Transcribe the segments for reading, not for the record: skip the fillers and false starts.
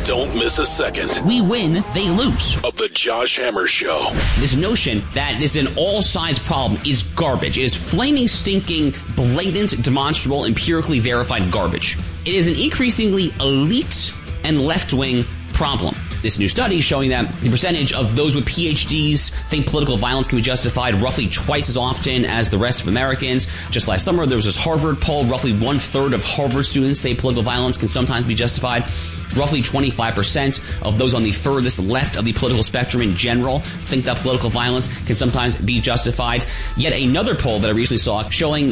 Don't miss a second. We win, they lose. Of the Josh Hammer Show. This notion that this is an all sides problem is garbage. It is flaming, stinking, blatant, demonstrable, empirically verified garbage. It is an increasingly elite and left-wing problem. This new study showing that the percentage of those with PhDs think political violence can be justified roughly twice as often as the rest of Americans. Just last summer, there was this Harvard poll. Roughly 1/3 of Harvard students say political violence can sometimes be justified. Roughly 25% of those on the furthest left of the political spectrum in general think that political violence can sometimes be justified. Yet another poll that I recently saw showing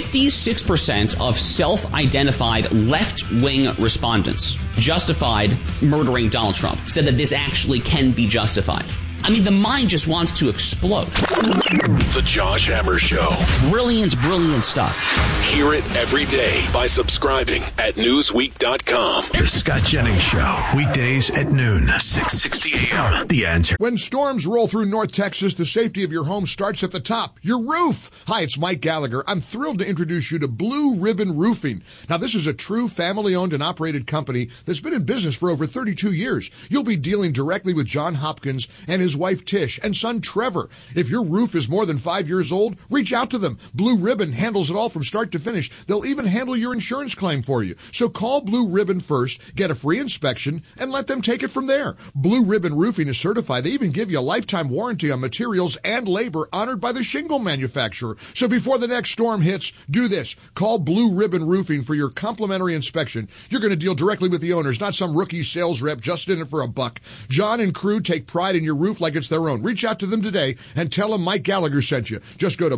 56% of self-identified left-wing respondents justified murdering Donald Trump, said that this actually can be justified. I mean, the mind just wants to explode. The Josh Hammer Show. Brilliant, brilliant stuff. Hear it every day by subscribing at Newsweek.com. The Scott Jennings Show. Weekdays at noon, 6:60 a.m. The Answer. When storms roll through North Texas, the safety of your home starts at the top, your roof. Hi, it's Mike Gallagher. I'm thrilled to introduce you to Blue Ribbon Roofing. Now, this is a true family-owned and operated company that's been in business for over 32 years. You'll be dealing directly with John Hopkins and his wife Tish and son Trevor. If your roof is more than 5 years old, reach out to them. Blue Ribbon handles it all from start to finish. They'll even handle your insurance claim for you. So call Blue Ribbon first, get a free inspection, and let them take it from there. Blue Ribbon Roofing is certified. They even give you a lifetime warranty on materials and labor honored by the shingle manufacturer. So before the next storm hits, do this. Call Blue Ribbon Roofing for your complimentary inspection. You're going to deal directly with the owners, not some rookie sales rep just in it for a buck. John and crew take pride in your roof like it's their own. Reach out to them today and tell them Mike Gallagher sent you. Just go to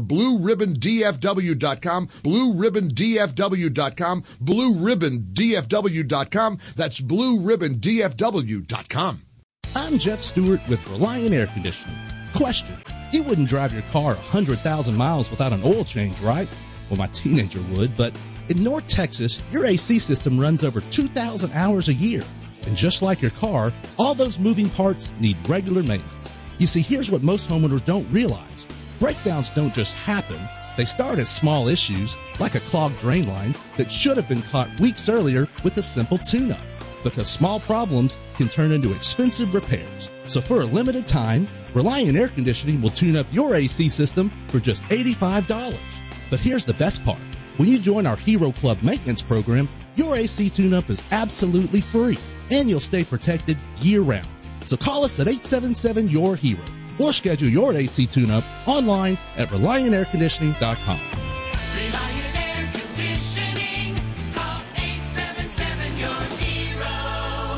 BlueRibbonDFW.com, BlueRibbonDFW.com, BlueRibbonDFW.com. That's BlueRibbonDFW.com. I'm Jeff Stewart with Reliant Air Conditioning. Question: you wouldn't drive your car 100,000 miles without an oil change, right? Well, my teenager would, but in North Texas, your AC system runs over 2,000 hours a year. And just like your car, all those moving parts need regular maintenance. You see, here's what most homeowners don't realize. Breakdowns don't just happen. They start as small issues, like a clogged drain line that should have been caught weeks earlier with a simple tune-up. Because small problems can turn into expensive repairs. So for a limited time, Reliant Air Conditioning will tune up your AC system for just $85. But here's the best part. When you join our Hero Club maintenance program, your AC tune-up is absolutely free, and you'll stay protected year-round. So call us at 877-YOUR-HERO or schedule your AC tune-up online at ReliantAirConditioning.com. Reliant Air Conditioning. Call 877-YOUR-HERO.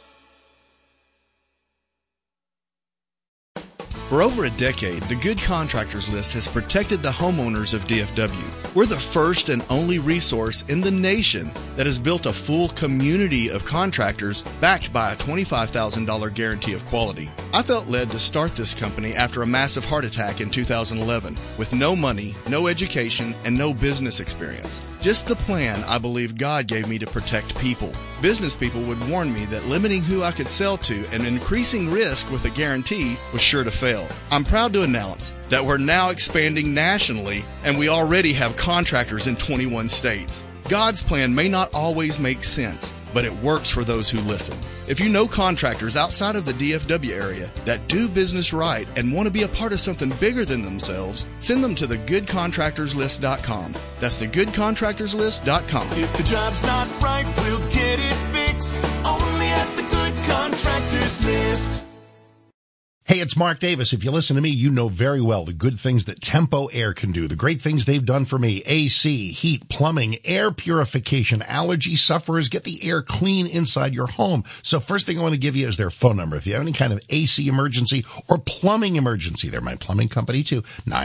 For over a decade, the Good Contractors List has protected the homeowners of DFW. We're the first and only resource in the nation that has built a full community of contractors backed by a $25,000 guarantee of quality. I felt led to start this company after a massive heart attack in 2011 with no money, no education, and no business experience. Just the plan I believe God gave me to protect people. Business people would warn me that limiting who I could sell to and increasing risk with a guarantee was sure to fail. I'm proud to announce that we're now expanding nationally, and we already have contractors in 21 states. God's plan may not always make sense, but it works for those who listen. If you know contractors outside of the DFW area that do business right and want to be a part of something bigger than themselves, send them to thegoodcontractorslist.com. That's thegoodcontractorslist.com. If the job's not right, we'll get it fixed. Only at the Good Contractors List. Hey, it's Mark Davis. If you listen to me, you know very well the good things that Tempo Air can do, the great things they've done for me. AC, heat, plumbing, air purification. Allergy sufferers, get the air clean inside your home. So first thing I want to give you is their phone number. If you have any kind of AC emergency or plumbing emergency, they're my plumbing company too,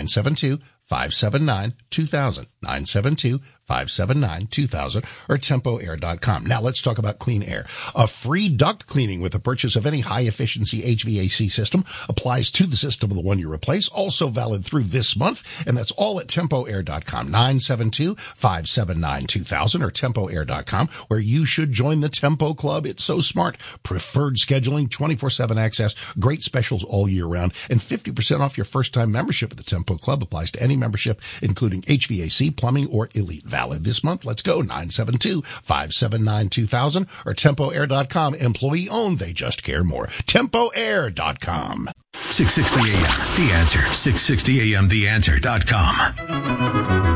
972-579-2000, 972-579-2000, or TempoAir.com. Now let's talk about clean air. A free duct cleaning with the purchase of any high-efficiency HVAC system applies to the system of the one you replace, also valid through this month, and that's all at TempoAir.com, 972-579-2000, or TempoAir.com, where you should join the Tempo Club. It's so smart. Preferred scheduling, 24/7 access, great specials all year round, and 50% off your first-time membership at the Tempo Club applies to any membership, including HVAC, plumbing, or Elite. Valid this month. Let's go. 972-579-2000 or TempoAir.com. Employee owned. They just care more. TempoAir.com. 660 AM, The Answer. 660 AM, TheAnswer.com.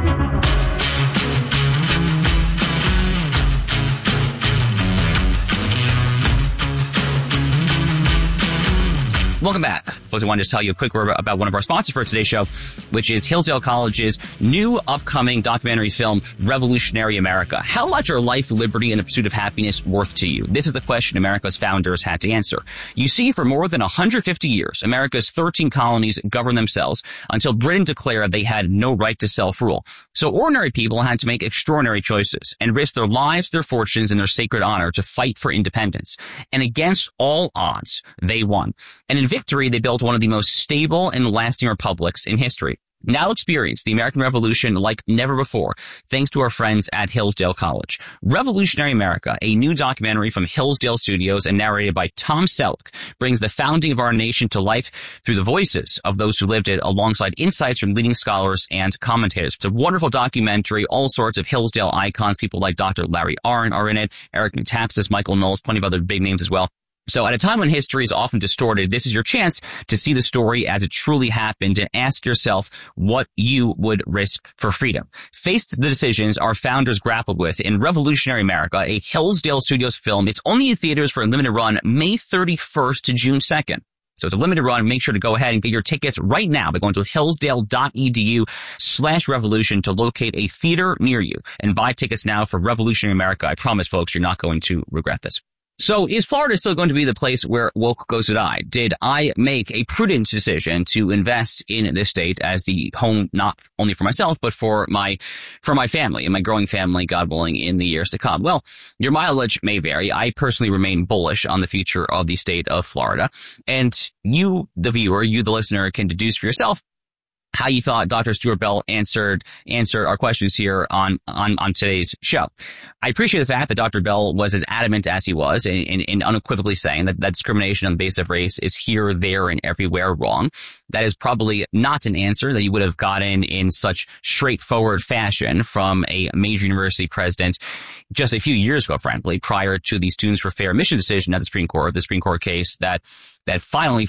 Welcome back. Folks, I wanted to tell you a quick word about one of our sponsors for today's show, which is Hillsdale College's new upcoming documentary film, Revolutionary America. How much are life, liberty, and the pursuit of happiness worth to you? This is the question America's founders had to answer. You see, for more than 150 years, America's 13 colonies governed themselves until Britain declared they had no right to self-rule. So ordinary people had to make extraordinary choices and risk their lives, their fortunes, and their sacred honor to fight for independence. And against all odds, they won. And in victory, they built one of the most stable and lasting republics in history. Now experience the American Revolution like never before, thanks to our friends at Hillsdale College. Revolutionary America, a new documentary from Hillsdale Studios and narrated by Tom Selleck, brings the founding of our nation to life through the voices of those who lived it, alongside insights from leading scholars and commentators. It's a wonderful documentary. All sorts of Hillsdale icons, people like Dr. Larry Arnn are in it, Eric Metaxas, Michael Knowles, plenty of other big names as well. So at a time when history is often distorted, this is your chance to see the story as it truly happened and ask yourself what you would risk for freedom. Face the decisions our founders grappled with in Revolutionary America, a Hillsdale Studios film. It's only in theaters for a limited run, May 31st to June 2nd. So it's a limited run. Make sure to go ahead and get your tickets right now by going to hillsdale.edu/revolution to locate a theater near you and buy tickets now for Revolutionary America. I promise, folks, you're not going to regret this. So is Florida still going to be the place where woke goes to die? Did I make a prudent decision to invest in this state as the home, not only for myself, but for my family and my growing family, God willing, in the years to come? Well, your mileage may vary. I personally remain bullish on the future of the state of Florida. And you, the viewer, you, the listener, can deduce for yourself how you thought Dr. Stuart Bell answered our questions here on today's show. I appreciate the fact that Dr. Bell was as adamant as he was in unequivocally saying that discrimination on the basis of race is here, there, and everywhere wrong. That is probably not an answer that you would have gotten in such straightforward fashion from a major university president just a few years ago, frankly, prior to the Students for Fair Admission decision at the Supreme Court case that finally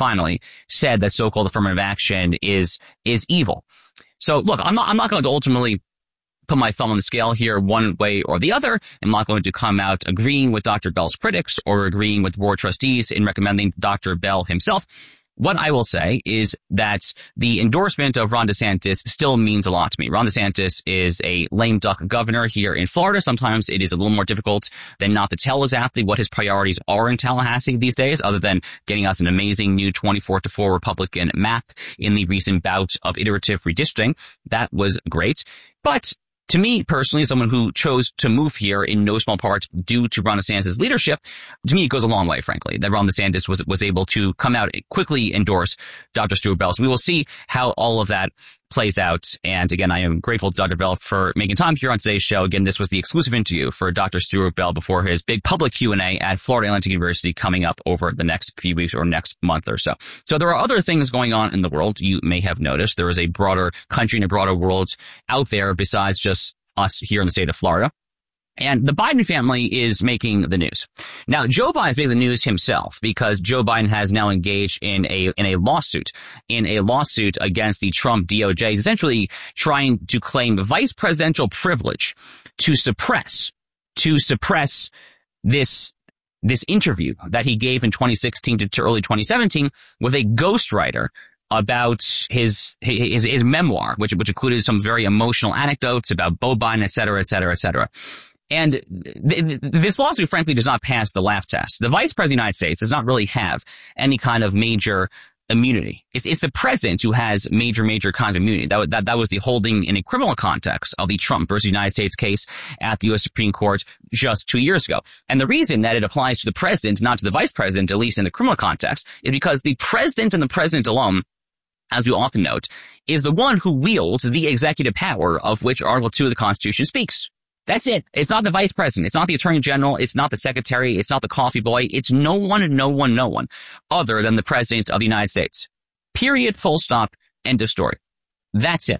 said that so-called affirmative action is evil. So look, I'm not going to ultimately put my thumb on the scale here one way or the other. I'm not going to come out agreeing with Dr. Bell's critics or agreeing with the board of trustees in recommending Dr. Bell himself. What I will say is that the endorsement of Ron DeSantis still means a lot to me. Ron DeSantis is a lame duck governor here in Florida. Sometimes it is a little more difficult than not to tell exactly what his priorities are in Tallahassee these days, other than getting us an amazing new 24-4 Republican map in the recent bout of iterative redistricting. That was great. But to me, personally, as someone who chose to move here in no small part due to Ron DeSantis' leadership, to me, it goes a long way, frankly, that Ron DeSantis was able to come out and quickly endorse Dr. Stuart Bell. So we will see how all of that plays out. And again, I am grateful to Dr. Bell for making time here on today's show. Again, this was the exclusive interview for Dr. Stuart Bell before his big public Q&A at Florida Atlantic University coming up over the next few weeks or next month or so. So there are other things going on in the world you may have noticed. There is a broader country and a broader world out there besides just us here in the state of Florida. And the Biden family is making the news. Now, Joe Biden is making the news himself because Joe Biden has now engaged in a lawsuit against the Trump DOJ. He's essentially trying to claim vice presidential privilege to suppress this interview that he gave in 2016 to early 2017 with a ghostwriter about his memoir, which included some very emotional anecdotes about Beau Biden, et cetera, et cetera, et cetera. And this lawsuit, frankly, does not pass the laugh test. The Vice President of the United States does not really have any kind of major immunity. It's the president who has major kinds of immunity. That was the holding in a criminal context of the Trump versus United States case at the U.S. Supreme Court just 2 years ago. And the reason that it applies to the president, not to the vice president, at least in the criminal context, is because the president and the president alone, as we often note, is the one who wields the executive power of which Article 2 of the Constitution speaks. That's it. It's not the vice president. It's not the attorney general. It's not the secretary. It's not the coffee boy. It's no one other than the president of the United States. Period. Full stop. End of story. That's it.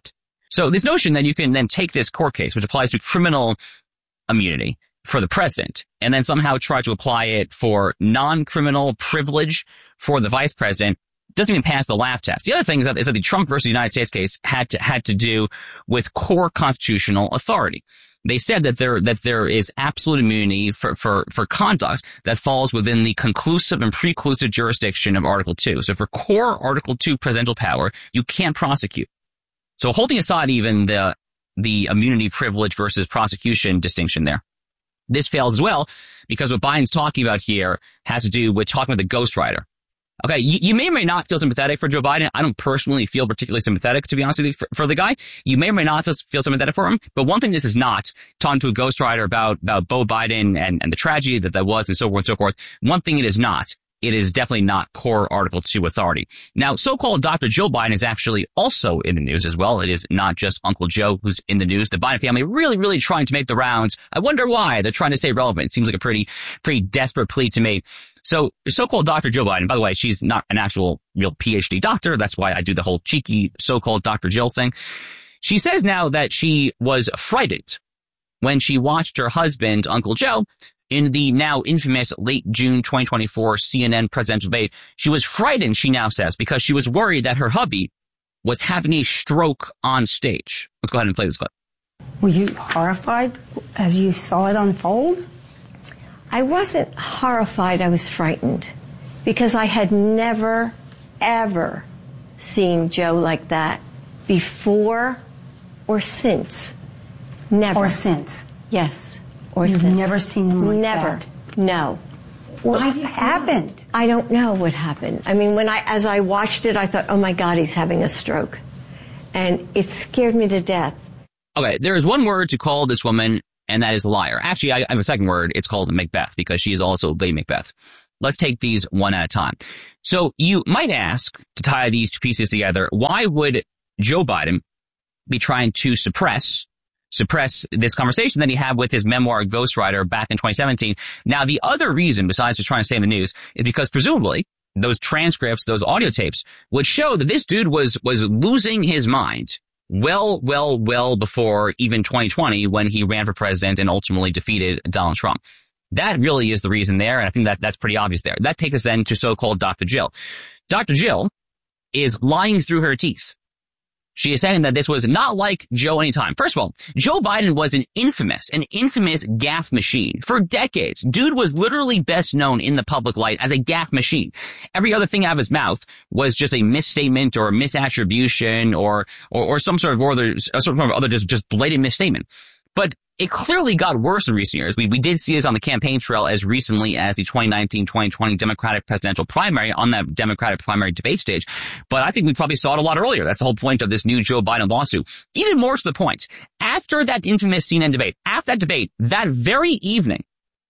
So this notion that you can then take this court case, which applies to criminal immunity for the president, and then somehow try to apply it for non-criminal privilege for the vice president, doesn't even pass the laugh test. The other thing is that the Trump versus United States case had to do with core constitutional authority. They said that there is absolute immunity for conduct that falls within the conclusive and preclusive jurisdiction of Article 2. So for core Article 2 presidential power, you can't prosecute. So holding aside even the immunity privilege versus prosecution distinction there, this fails as well because what Biden's talking about here has to do with talking about the ghostwriter. Okay, you may or may not feel sympathetic for Joe Biden. I don't personally feel particularly sympathetic, to be honest with you, for the guy. You may or may not feel sympathetic for him. But one thing this is not, talking to a ghostwriter about Beau Biden and the tragedy that was and so forth and so forth. One thing it is not. It is definitely not core Article 2 authority. Now, so-called Dr. Jill Biden is actually also in the news as well. It is not just Uncle Joe who's in the news. The Biden family really trying to make the rounds. I wonder why. They're trying to stay relevant. It seems like a pretty desperate plea to me. So, so-called Dr. Jill Biden, by the way, she's not an actual real PhD doctor. That's why I do the whole cheeky so-called Dr. Jill thing. She says now that she was frightened when she watched her husband, Uncle Joe, in the now infamous late June 2024 CNN presidential debate. She was frightened, she now says, because she was worried that her hubby was having a stroke on stage. Let's go ahead and play this clip. Were you horrified as you saw it unfold? I wasn't horrified, I was frightened because I had never, ever seen Joe like that before or since. Never. Or since? Yes. Or You've since. never seen him like never. that? No. What happened? I don't know what happened. I mean, as I watched it, I thought, oh my God, he's having a stroke. And it scared me to death. Okay, there is one word to call this woman, and that is liar. Actually, I have a second word. It's called Macbeth, because she is also Lady Macbeth. Let's take these one at a time. So you might ask, to tie these two pieces together, why would Joe Biden be trying to suppress this conversation that he had with his memoir ghostwriter back in 2017. Now, the other reason, besides just trying to stay in the news, is because presumably those transcripts, those audio tapes would show that this dude was losing his mind well before even 2020 when he ran for president and ultimately defeated Donald Trump. That really is the reason there, and I think that's pretty obvious there. That takes us then to so-called Dr. Jill. Dr. Jill is lying through her teeth. She is saying that this was not like Joe anytime. First of all, Joe Biden was an infamous gaffe machine for decades. Dude was literally best known in the public light as a gaffe machine. Every other thing out of his mouth was just a misstatement or a misattribution or some sort of other just blatant misstatement. But it clearly got worse in recent years. We did see this on the campaign trail as recently as the 2019-2020 Democratic presidential primary on that Democratic primary debate stage. But I think we probably saw it a lot earlier. That's the whole point of this new Joe Biden lawsuit. Even more to the point, after that infamous CNN debate, after that debate, that very evening,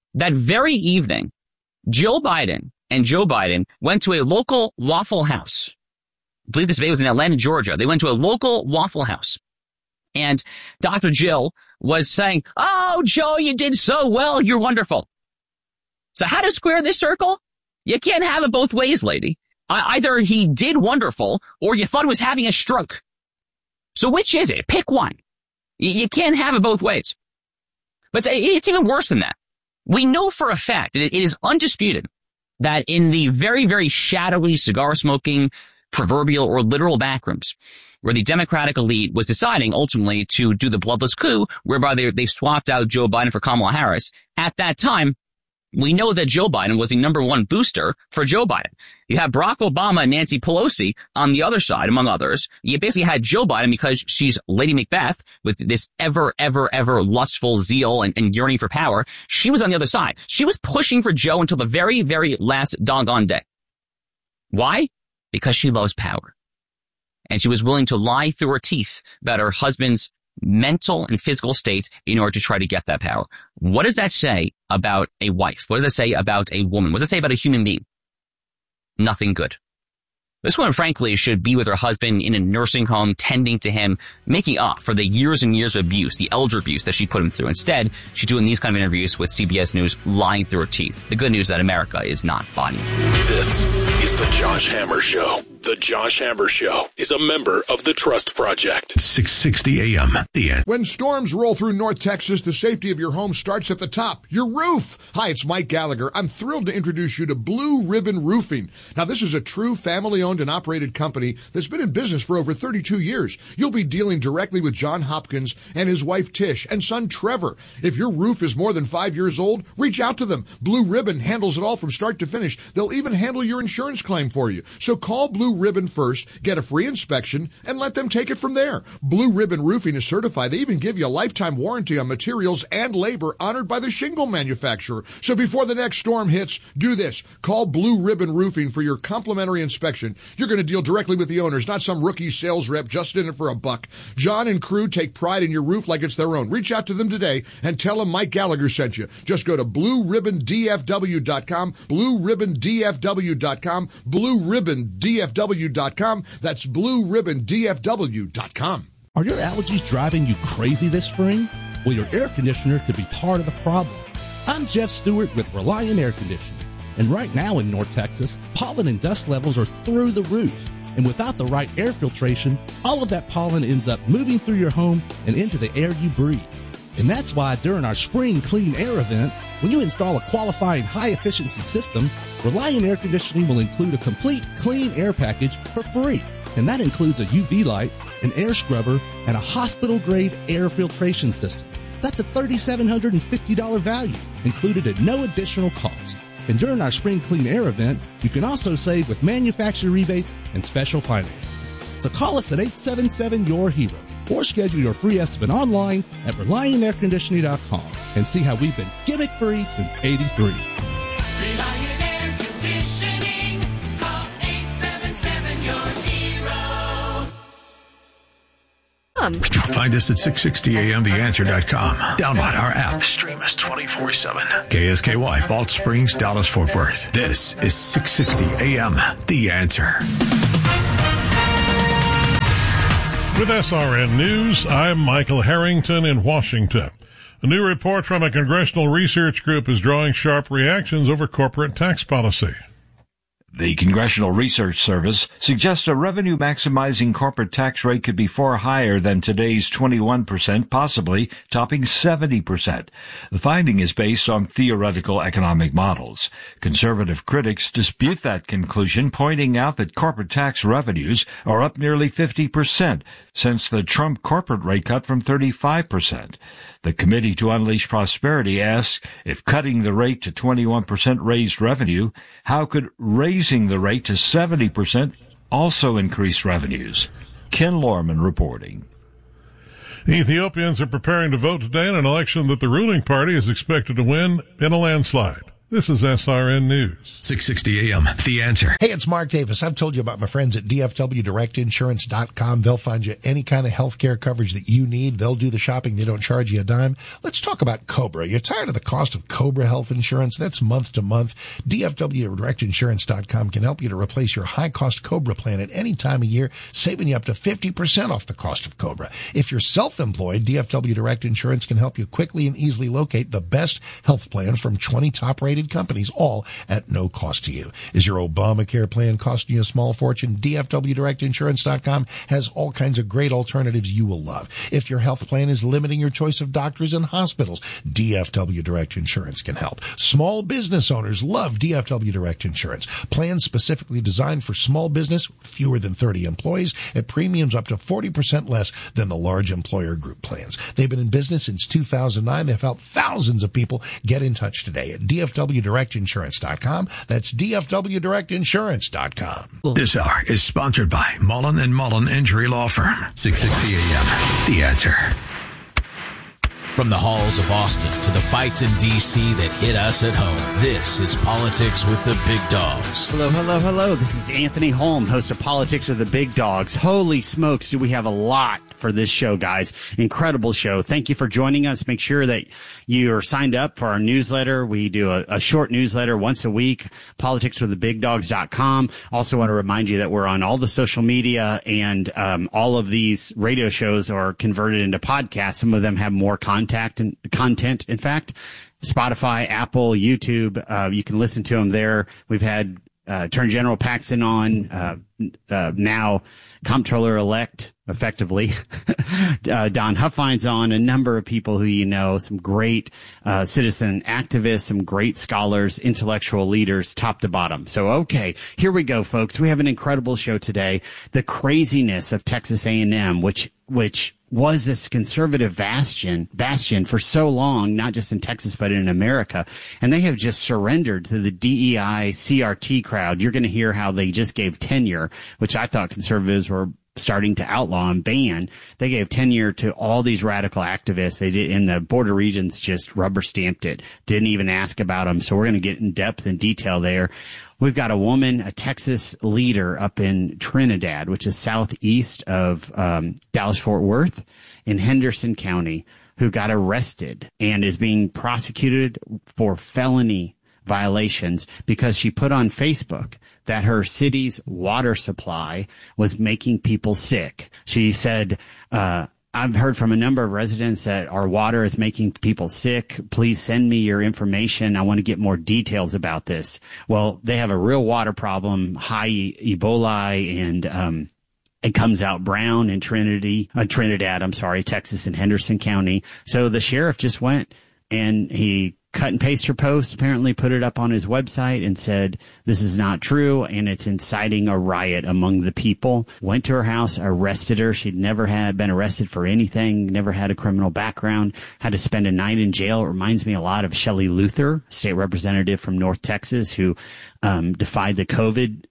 Jill Biden and Joe Biden went to a local Waffle House. I believe this debate was in Atlanta, Georgia. They went to a local Waffle House. And Dr. Jill was saying, oh, Joe, you did so well. You're wonderful. So how to square this circle? You can't have it both ways, lady. Either he did wonderful or you thought he was having a stroke. So which is it? Pick one. You can't have it both ways. But it's even worse than that. We know for a fact, it is undisputed, that in the very, very shadowy cigar-smoking proverbial or literal backrooms, where the Democratic elite was deciding ultimately to do the bloodless coup, whereby they swapped out Joe Biden for Kamala Harris. At that time, we know that Joe Biden was the number one booster for Joe Biden. You have Barack Obama and Nancy Pelosi on the other side, among others. You basically had Jill Biden because she's Lady Macbeth with this ever lustful zeal and yearning for power. She was on the other side. She was pushing for Joe until the very, very last doggone day. Why? Because she loves power. And she was willing to lie through her teeth about her husband's mental and physical state in order to try to get that power. What does that say about a wife? What does that say about a woman? What does it say about a human being? Nothing good. This woman, frankly, should be with her husband in a nursing home, tending to him, making up for the years and years of abuse, the elder abuse that she put him through. Instead, she's doing these kind of interviews with CBS News, lying through her teeth. The good news is that America is not buying. This is the Josh Hammer Show. The Josh Hammer Show is a member of the Trust Project. 660 AM. The Answer. When storms roll through North Texas, the safety of your home starts at the top, your roof. Hi, it's Mike Gallagher. I'm thrilled to introduce you to Blue Ribbon Roofing. Now, this is a true family-owned and operated company that's been in business for over 32 years. You'll be dealing directly with John Hopkins and his wife Tish and son Trevor. If your roof is more than 5 years old, reach out to them. Blue Ribbon handles it all from start to finish. They'll even handle your insurance claim for you. So call Blue Ribbon first, get a free inspection, and let them take it from there. Blue Ribbon Roofing is certified. They even give you a lifetime warranty on materials and labor honored by the shingle manufacturer. So before the next storm hits, do this. Call Blue Ribbon Roofing for your complimentary inspection. You're going to deal directly with the owners, not some rookie sales rep just in it for a buck. John and crew take pride in your roof like it's their own. Reach out to them today and tell them Mike Gallagher sent you. Just go to BlueRibbonDFW.com, BlueRibbonDFW.com, BlueRibbonDFW.com. That's BlueRibbonDFW.com. Are your allergies driving you crazy this spring? Well, your air conditioner could be part of the problem. I'm Jeff Stewart with Reliant Air Conditioning. And right now in North Texas, pollen and dust levels are through the roof. And without the right air filtration, all of that pollen ends up moving through your home and into the air you breathe. And that's why during our Spring Clean Air event, when you install a qualifying high-efficiency system, Reliant Air Conditioning will include a complete clean air package for free. And that includes a UV light, an air scrubber, and a hospital-grade air filtration system. That's a $3,750 value, included at no additional cost. And during our Spring Clean Air event, you can also save with manufacturer rebates and special financing. So call us at 877-YOUR-HERO or schedule your free estimate online at ReliantAirConditioning.com and see how we've been gimmick-free since '83. Reliant Air Conditioning. Call 877-YOUR-HERO. Find us at 660amtheanswer.com. Download our app. Stream us 24/7. KSKY, Balch Springs, Dallas, Fort Worth. This is 660 AM, The Answer. With SRN News, I'm Michael Harrington in Washington. A new report from a congressional research group is drawing sharp reactions over corporate tax policy. The Congressional Research Service suggests a revenue-maximizing corporate tax rate could be far higher than today's 21%, possibly topping 70%. The finding is based on theoretical economic models. Conservative critics dispute that conclusion, pointing out that corporate tax revenues are up nearly 50% since the Trump corporate rate cut from 35%. The Committee to Unleash Prosperity asks, if cutting the rate to 21% raised revenue, how could raising the rate to 70% also increase revenues? Ken Lorman reporting. Ethiopians are preparing to vote today in an election that the ruling party is expected to win in a landslide. This is SRN News. 660 AM, The Answer. Hey, it's Mark Davis. I've told you about my friends at DFWDirectInsurance.com. They'll find you any kind of health care coverage that you need. They'll do the shopping. They don't charge you a dime. Let's talk about Cobra. You're tired of the cost of Cobra health insurance? That's month to month. DFWDirectInsurance.com can help you to replace your high-cost Cobra plan at any time of year, saving you up to 50% off the cost of Cobra. If you're self-employed, DFW Direct Insurance can help you quickly and easily locate the best health plan from 20 top-rated companies, all at no cost to you. Is your Obamacare plan costing you a small fortune? DFWDirectInsurance.com has all kinds of great alternatives you will love. If your health plan is limiting your choice of doctors and hospitals, DFW Direct Insurance can help. Small business owners love DFW Direct Insurance. Plans specifically designed for small business, fewer than 30 employees, at premiums up to 40% less than the large employer group plans. They've been in business since 2009. They've helped thousands of people. Get in touch today at DFWDirectInsurance.com. That's DFWDirectInsurance.com. This hour is sponsored by Mullen & Mullen Injury Law Firm. 660 AM, The Answer. From the halls of Austin to the fights in D.C. that hit us at home, this is Politics with the Big Dogs. Hello, hello, hello. This is Anthony Holm, host of Politics with the Big Dogs. Holy smokes, do we have a lot for this show, guys. Incredible show. Thank you for joining us. Make sure that you are signed up for our newsletter. We do a short newsletter once a week, politicswiththebigdogs.com. Also want to remind you that we're on all the social media, and all of these radio shows are converted into podcasts. Some of them have more content, in fact. Spotify, Apple, YouTube, you can listen to them there. We've had Attorney General Paxton on, now Comptroller-elect, effectively, Don Huffines on, a number of people who you know, some great citizen activists, some great scholars, intellectual leaders, top to bottom. So, okay, here we go, folks. We have an incredible show today. The craziness of Texas A&M, which was this conservative bastion for so long, not just in Texas, but in America. And they have just surrendered to the DEI CRT crowd. You're going to hear how they just gave tenure, which I thought conservatives were starting to outlaw and ban. They gave tenure to all these radical activists. They did, and the border regions just rubber stamped it. Didn't even ask about them. So we're going to get in depth and detail there. We've got a woman, a Texas leader up in Trinidad, which is southeast of Dallas-Fort Worth in Henderson County, who got arrested and is being prosecuted for felony violations because she put on Facebook that her city's water supply was making people sick. She said, I've heard from a number of residents that our water is making people sick. Please send me your information. I want to get more details about this. Well, they have a real water problem, high Ebola, and it comes out brown in Trinidad, Texas and Henderson County. So the sheriff just went and he cut and paste her post, apparently put it up on his website and said, this is not true, and it's inciting a riot among the people. Went to her house, arrested her. She'd never had been arrested for anything, never had a criminal background, had to spend a night in jail. It reminds me a lot of Shelley Luther, state representative from North Texas, who defied the COVID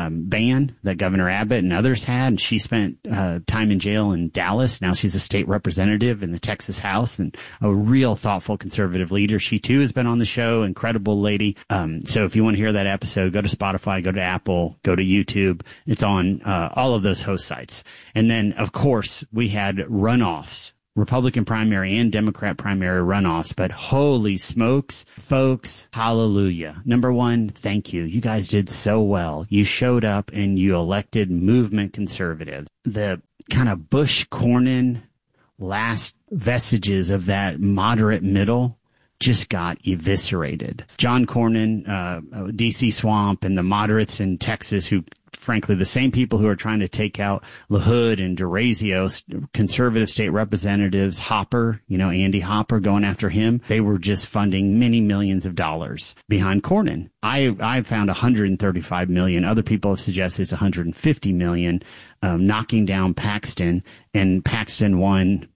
ban that Governor Abbott and others had. And she spent time in jail in Dallas. Now she's a state representative in the Texas House and a real thoughtful conservative leader. She too has been on the show. Incredible lady. So if you want to hear that episode, go to Spotify, go to Apple, go to YouTube. It's on all of those host sites. And then, of course, we had runoffs. Republican primary and Democrat primary runoffs, but holy smokes, folks, hallelujah. Number one, thank you. You guys did so well. You showed up and you elected movement conservatives. The kind of Bush-Cornyn last vestiges of that moderate middle just got eviscerated. John Cornyn, D.C. Swamp, and the moderates in Texas who, frankly, the same people who are trying to take out LaHood and DeRazio, conservative state representatives, Hopper, Andy Hopper going after him, they were just funding many millions of dollars behind Cornyn. I found $135 million. Other people have suggested it's $150 million, knocking down Paxton, and Paxton won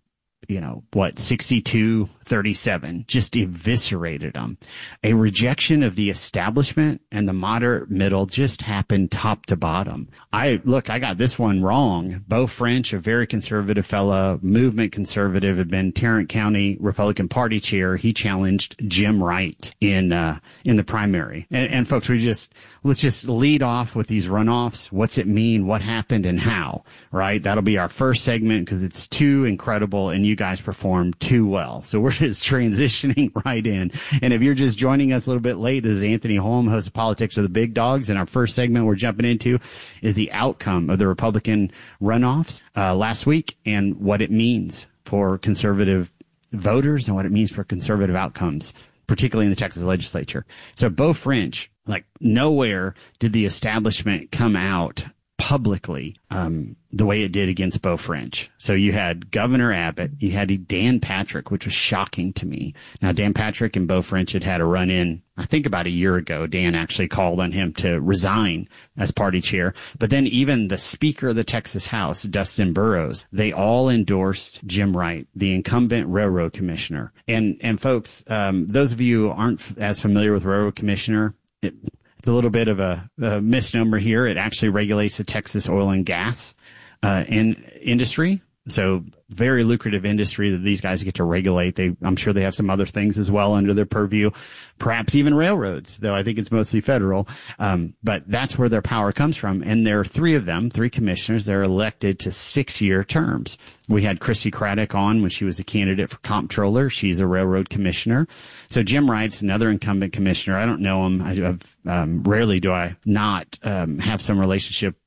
62-37, just eviscerated them. A rejection of the establishment and the moderate middle just happened top to bottom. I got this one wrong. Beau French, a very conservative fellow, movement conservative, had been Tarrant County Republican Party chair. He challenged Jim Wright in the primary. And folks, let's just lead off with these runoffs. What's it mean? What happened and how, right? That'll be our first segment because it's too incredible and you guys performed too well. So we're just transitioning right in. And if you're just joining us a little bit late, this is Anthony Holm, host of Politics with the Big Dogs. And our first segment we're jumping into is the outcome of the Republican runoffs last week and what it means for conservative voters and what it means for conservative outcomes, particularly in the Texas legislature. So Beau French, nowhere did the establishment come out publicly the way it did against Beau French. So you had Governor Abbott, you had Dan Patrick, which was shocking to me. Now, Dan Patrick and Beau French had a run-in, I think about a year ago. Dan actually called on him to resign as party chair. But then even the Speaker of the Texas House, Dustin Burrows, they all endorsed Jim Wright, the incumbent railroad commissioner. And folks, those of you who aren't as familiar with railroad commissioner, it's a little bit of a misnomer here. It actually regulates the Texas oil and gas industry. So very lucrative industry that these guys get to regulate. I'm sure they have some other things as well under their purview, perhaps even railroads, though I think it's mostly federal. But that's where their power comes from. And there are three commissioners. They're elected to 6-year terms. We had Christy Craddock on when she was a candidate for comptroller. She's a railroad commissioner. So Jim Wright's another incumbent commissioner. I don't know him. Rarely do I not have some relationship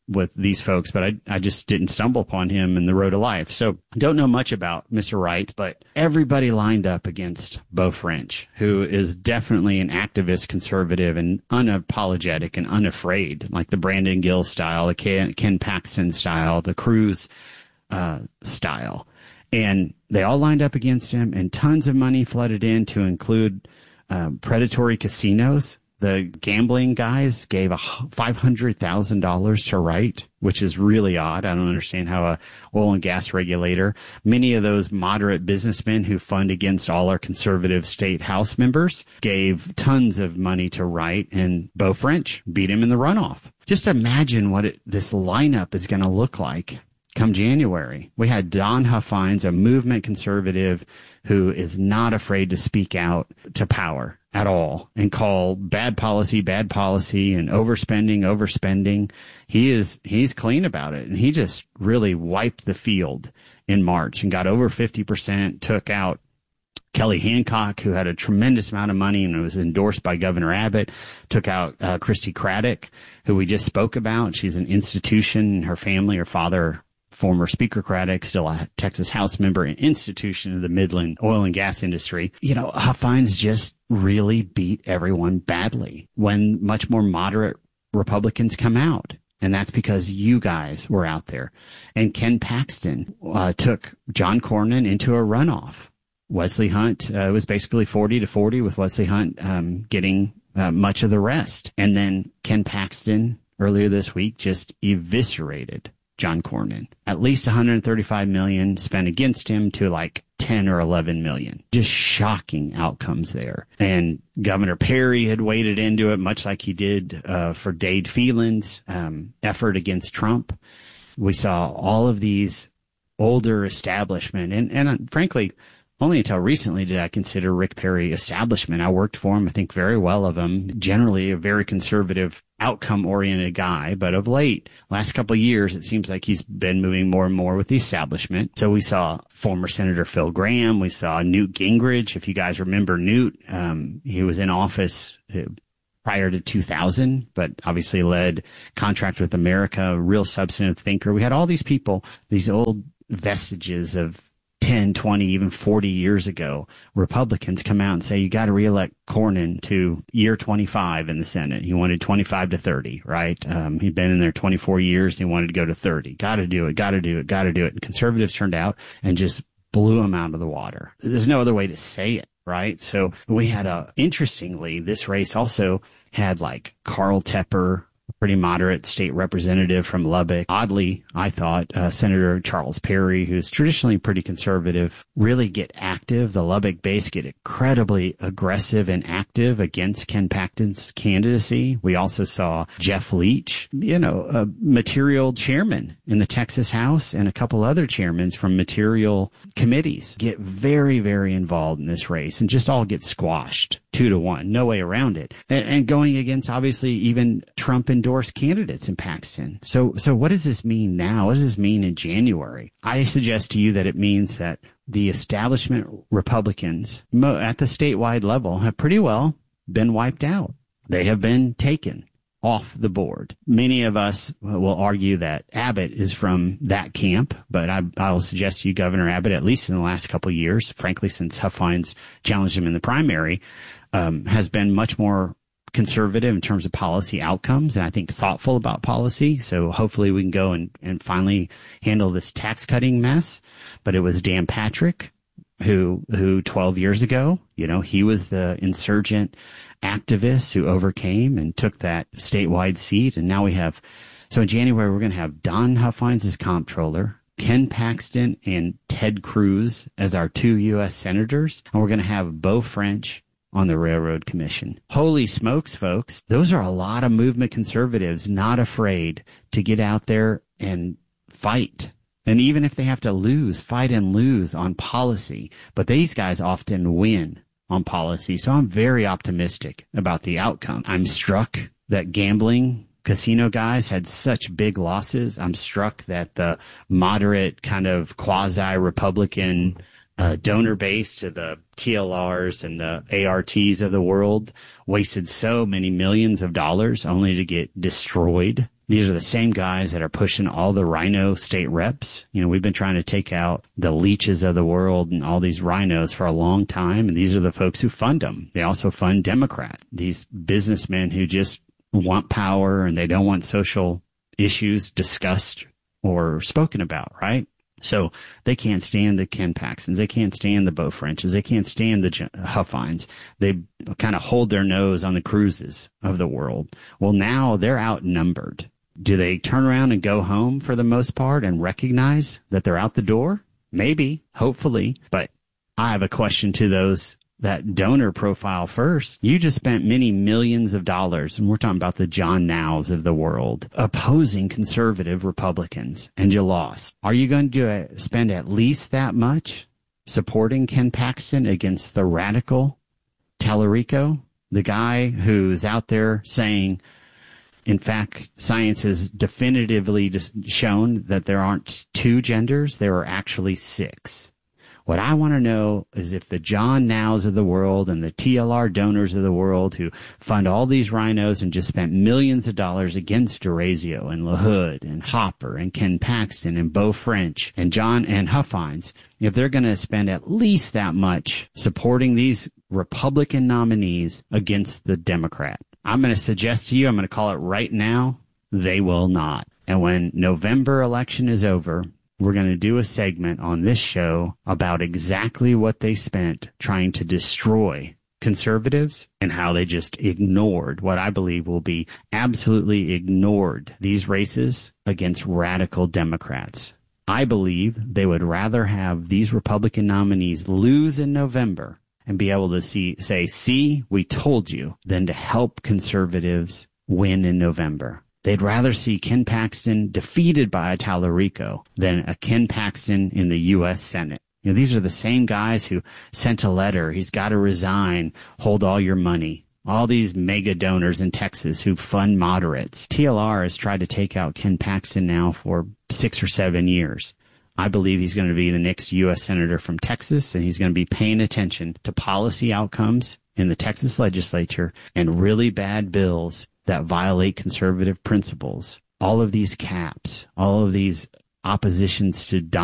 with these folks, but I just didn't stumble upon him in the road of life. So I don't know much about Mr. Wright, but everybody lined up against Beau French, who is definitely an activist conservative and unapologetic and unafraid, like the Brandon Gill style, the Ken Paxton style, the Cruz style. And they all lined up against him, and tons of money flooded in to include predatory casinos. The gambling guys gave $500,000 to Wright, which is really odd. I don't understand how a oil and gas regulator, many of those moderate businessmen who fund against all our conservative state house members, gave tons of money to Wright, and Beau French beat him in the runoff. Just imagine what this lineup is going to look like come January. We had Don Huffines, a movement conservative who is not afraid to speak out to power at all and call bad policy, and overspending. He's clean about it. And he just really wiped the field in March and got over 50%, took out Kelly Hancock, who had a tremendous amount of money and was endorsed by Governor Abbott, took out Christy Craddock, who we just spoke about. She's an institution. Her family, her father, former Speaker Craddock, still a Texas House member, an institution of the Midland oil and gas industry. Huffines just really beat everyone badly when much more moderate Republicans come out. And that's because you guys were out there. And Ken Paxton took John Cornyn into a runoff. Wesley Hunt was basically 40-40 with Wesley Hunt getting much of the rest. And then Ken Paxton earlier this week just eviscerated John Cornyn. At least $135 million spent against him to like 10 or 11 million. Just shocking outcomes there. And Governor Perry had waded into it, much like he did for Dade Phelan's effort against Trump. We saw all of these older establishment, and frankly, only until recently did I consider Rick Perry establishment. I worked for him, I think very well of him, generally a very conservative, outcome-oriented guy. But of late, last couple of years, it seems like he's been moving more and more with the establishment. So we saw former Senator Phil Gramm. We saw Newt Gingrich. If you guys remember Newt, he was in office prior to 2000, but obviously led Contract with America, a real substantive thinker. We had all these people, these old vestiges of 10, 20, even 40 years ago, Republicans come out and say, you got to reelect Cornyn to year 25 in the Senate. He wanted 25 to 30, right? He'd been in there 24 years. And he wanted to go to 30. Got to do it. And conservatives turned out and just blew him out of the water. There's no other way to say it, right? So we had interestingly, this race also had like Carl Tepper, a pretty moderate state representative from Lubbock. Oddly, I thought Senator Charles Perry, who's traditionally pretty conservative, really get active. The Lubbock base get incredibly aggressive and active against Ken Paxton's candidacy. We also saw Jeff Leach, a material chairman in the Texas House, and a couple other chairmen from material committees get very, very involved in this race and just all get squashed 2-1. No way around it. And going against, obviously, even Trump-endorsed candidates in Paxton. So what does this mean now? What does this mean in January? I suggest to you that it means that the establishment Republicans at the statewide level have pretty well been wiped out. They have been taken off the board. Many of us will argue that Abbott is from that camp, but I'll suggest to you Governor Abbott, at least in the last couple of years, frankly, since Huffines challenged him in the primary, has been much more conservative in terms of policy outcomes, and I think thoughtful about policy. So hopefully we can go and finally handle this tax cutting mess. But it was Dan Patrick who 12 years ago, he was the insurgent activist who overcame and took that statewide seat. And now so in January, we're going to have Don Huffines as comptroller, Ken Paxton and Ted Cruz as our 2 U.S. senators, and we're going to have Beau French on the Railroad Commission. Holy smokes, folks. Those are a lot of movement conservatives not afraid to get out there and fight. And even if they have to fight and lose on policy. But these guys often win on policy. So I'm very optimistic about the outcome. I'm struck that gambling casino guys had such big losses. I'm struck that the moderate kind of quasi-Republican donor base to the TLRs and the ARTs of the world wasted so many millions of dollars only to get destroyed. These are the same guys that are pushing all the rhino state reps. You know, we've been trying to take out the leeches of the world and all these rhinos for a long time, and these are the folks who fund them. They also fund Democrat, these businessmen who just want power and they don't want social issues discussed or spoken about, right? So they can't stand the Ken Paxtons. They can't stand the Beau Frenches. They can't stand the Huffines. They kind of hold their nose on the Cruzes of the world. Well, now they're outnumbered. Do they turn around and go home for the most part and recognize that they're out the door? Maybe, hopefully. But I have a question to those that donor profile first. You just spent many millions of dollars, and we're talking about the John Nows of the world, opposing conservative Republicans, and you lost. Are you going to spend at least that much supporting Ken Paxton against the radical Tallarico, the guy who's out there saying, in fact, science has definitively shown that there aren't 2 genders, there are actually 6. What I want to know is if the John Nows of the world and the TLR donors of the world who fund all these rhinos and just spent millions of dollars against D'Orazio and LaHood and Hopper and Ken Paxton and Beau French and John and Huffines, if they're going to spend at least that much supporting these Republican nominees against the Democrat. I'm going to suggest to you, I'm going to call it right now, they will not. And when November election is over, we're going to do a segment on this show about exactly what they spent trying to destroy conservatives and how they just ignored what I believe will be absolutely ignored these races against radical Democrats. I believe they would rather have these Republican nominees lose in November and be able to say, see, we told you, than to help conservatives win in November. They'd rather see Ken Paxton defeated by a Tallarico than a Ken Paxton in the U.S. Senate. You know, these are the same guys who sent a letter, he's got to resign, hold all your money. All these mega donors in Texas who fund moderates. TLR has tried to take out Ken Paxton now for 6 or 7 years. I believe he's going to be the next U.S. Senator from Texas, and he's going to be paying attention to policy outcomes in the Texas legislature and really bad bills that violate conservative principles. All of these caps, all of these oppositions to